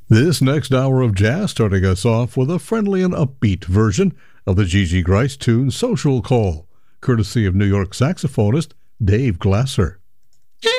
This next hour of jazz starting us off with a friendly and upbeat version of the Gigi Grice tune Social Call, courtesy of New York saxophonist Dave Glasser.